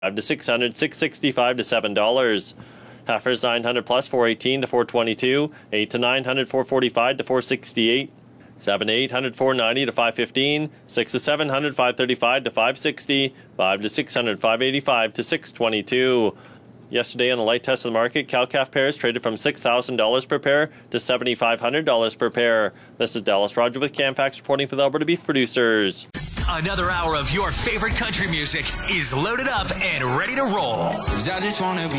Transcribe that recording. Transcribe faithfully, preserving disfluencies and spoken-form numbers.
five to six hundred, six sixty-five to seven dollars. Heifers nine hundred plus, four eighteen to four twenty-two, eight to nine hundred, four forty-five to four sixty-eight, seven to eight hundred, four ninety to five fifteen, six to seven hundred, five thirty-five to five sixty, five to six hundred, five eighty-five to six twenty-two. Yesterday on the light test of the market, cow-calf pairs traded from six thousand dollars per pair to seven thousand five hundred dollars per pair. This is Dallas Roger with CanFax reporting for the Alberta Beef Producers. Another hour of your favorite country music is loaded up and ready to roll. 'Cause I just wanna be